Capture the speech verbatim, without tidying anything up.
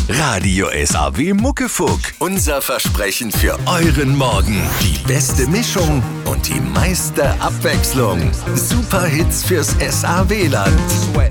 Radio S A W Muckefuck. Unser Versprechen für euren Morgen. Die beste Mischung und die meiste Abwechslung. Super Hits fürs S A W-Land.